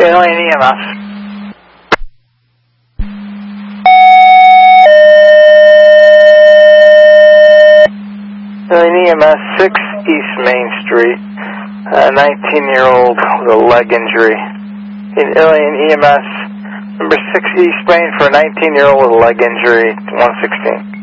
Alien EMS. Alien EMS, 6 East Main Street. 19-year-old with a leg injury. Alien EMS, number 6 East Main for a 19-year-old with a leg injury, 116.